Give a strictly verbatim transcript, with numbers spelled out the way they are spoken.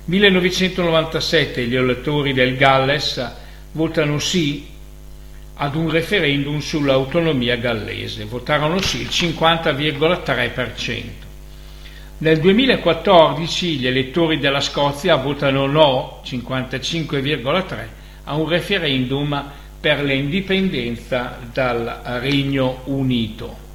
millenovecentonovantasette gli elettori del Galles votano sì ad un referendum sull'autonomia gallese, votarono sì il cinquanta virgola tre per cento. Nel duemilaquattordici gli elettori della Scozia votano no, cinquantacinque virgola tre per cento, a un referendum per l'indipendenza dal Regno Unito.